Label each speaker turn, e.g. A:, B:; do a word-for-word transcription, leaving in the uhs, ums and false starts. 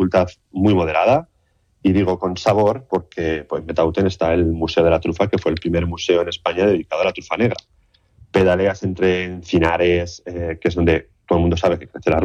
A: dificultad muy moderada. Y digo con sabor porque pues, en Metauten está el Museo de la Trufa, que fue el primer museo en España dedicado a la trufa negra. Pedaleas entre encinares, eh, que es donde todo el mundo sabe que crece la